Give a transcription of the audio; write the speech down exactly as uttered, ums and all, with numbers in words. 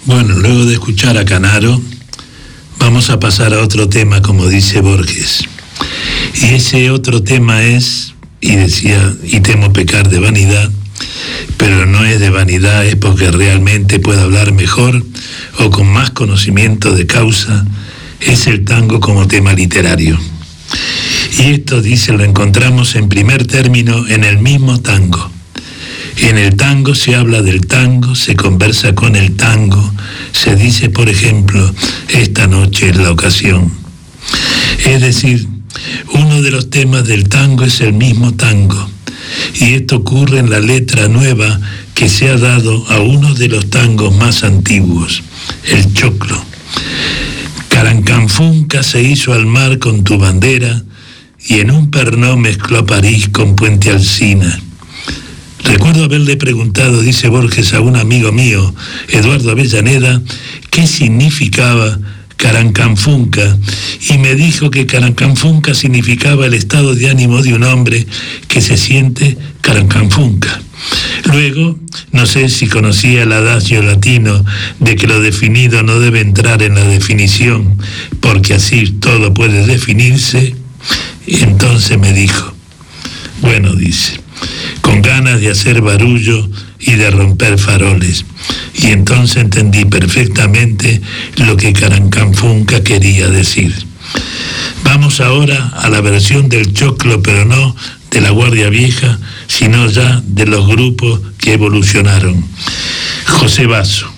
Bueno, luego de escuchar a Canaro, vamos a pasar a otro tema, como dice Borges. Y ese otro tema es, y decía, y temo pecar de vanidad, pero no es de vanidad, es porque realmente puedo hablar mejor o con más conocimiento de causa, es el tango como tema literario. Y esto, dice, lo encontramos en primer término en el mismo tango. En el tango se habla del tango, se conversa con el tango, se dice, por ejemplo, esta noche es la ocasión. Es decir, uno de los temas del tango es el mismo tango, y esto ocurre en la letra nueva que se ha dado a uno de los tangos más antiguos, el choclo. Carancanfunca se hizo al mar con tu bandera, y en un pernó mezcló París con Puente Alsina. Recuerdo haberle preguntado, dice Borges, a un amigo mío, Eduardo Avellaneda, qué significaba Carancanfunca, y me dijo que Carancanfunca significaba el estado de ánimo de un hombre que se siente Carancanfunca. Luego, no sé si conocía el adagio latino de que lo definido no debe entrar en la definición, porque así todo puede definirse, y entonces me dijo, bueno, dice, con ganas de hacer barullo y de romper faroles. Y entonces entendí perfectamente lo que Carancanfunca quería decir. Vamos ahora a la versión del choclo, pero no de la Guardia Vieja, sino ya de los grupos que evolucionaron. José Basso.